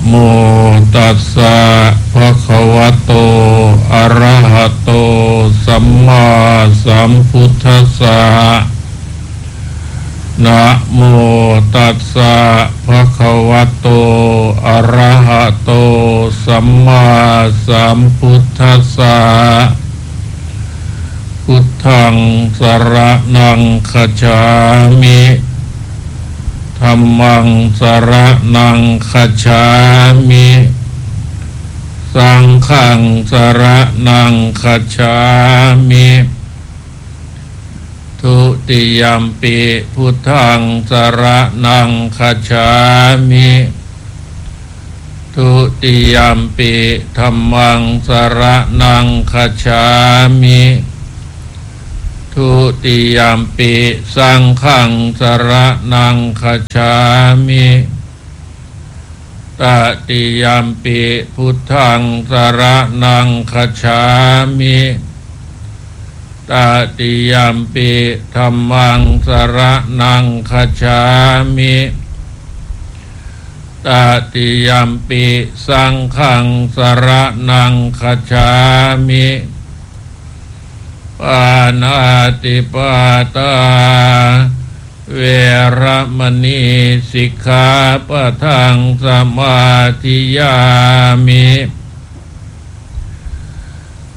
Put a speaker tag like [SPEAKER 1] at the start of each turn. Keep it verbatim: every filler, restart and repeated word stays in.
[SPEAKER 1] โมตัสสะภะคะวะโตอะระหะโตสัมมาสัมพุทธัสสะนะโมตัสสะภะคะวะโตอะระหะโตสัมมาสัมพุทธัสสะพุทธังสรณังคัจฉามิธัมมังสรณังคัจฉามิสังฆังสรณังคัจฉามิทุติยัมปิพุทธังสรณังคัจฉามิทุติยัมปิธัมมังสรณังคัจฉามิทุติยัมปิสังฆังสรณังคัจฉามิตติยัมปิพุทธังสรณังคัจฉามิตติยัมปิธัมมังสรณังคัจฉามิตติยัมปิสังฆังสรณังคัจฉามิปานาติปาตาเวรมณีสิกขาปะทังสมาธิยามิ